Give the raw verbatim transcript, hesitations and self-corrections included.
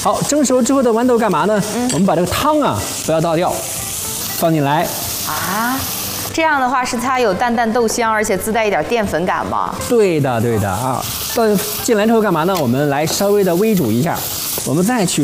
好，蒸熟之后的豌豆干嘛呢？嗯、我们把这个汤啊不要倒掉，放进来。 啊，这样的话是它有淡淡豆香，而且自带一点淀粉感吗？ 对的，对的啊。倒进来之后干嘛呢？我们来稍微的煨煮一下，我们再取。